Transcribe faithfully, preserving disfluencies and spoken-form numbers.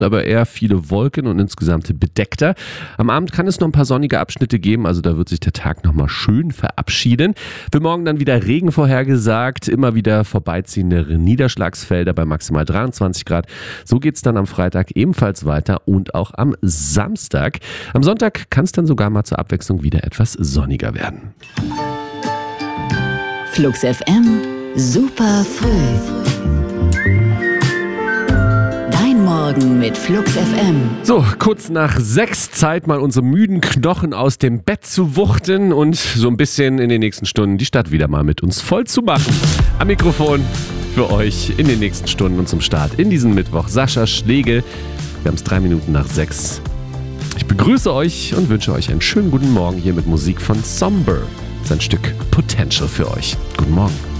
aber eher viele Wolken und insgesamt bedeckter. Am Abend kann es noch ein paar sonnige Abschnitte geben, also da wird sich der Tag nochmal schön verabschieden. Für morgen dann wieder Regen vorhergesagt, immer wieder vorbeiziehende Niederschlagsfelder bei maximal dreiundzwanzig Grad. So geht es dann am Freitag ebenfalls weiter und auch am Samstag. Am Sonntag kann es dann sogar mal zur Abwechslung wieder etwas sonniger werden. Flux F M, super früh. Dein Morgen mit Flux F M. So, kurz nach sechs, Zeit mal unsere müden Knochen aus dem Bett zu wuchten und so ein bisschen in den nächsten Stunden die Stadt wieder mal mit uns voll zu machen. Am Mikrofon für euch in den nächsten Stunden und zum Start in diesen Mittwoch Sascha Schlegel. Wir haben es drei Minuten nach sechs. Ich begrüße euch und wünsche euch einen schönen guten Morgen hier mit Musik von Somber. Sein Stück Potential für euch. Guten Morgen.